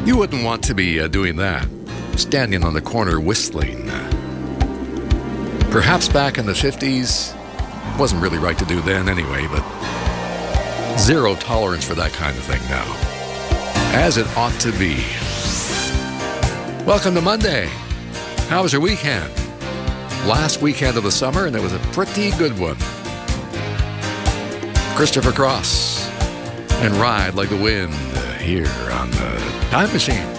You wouldn't want to be doing that, standing on the corner whistling. Perhaps back in the 50s, wasn't really right to do then anyway, but zero tolerance for that kind of thing now, as it ought to be. Welcome to Monday. How was your weekend? Last weekend of the summer, and it was a pretty good one. Christopher Cross and Ride Like the Wind here on the Time Machine.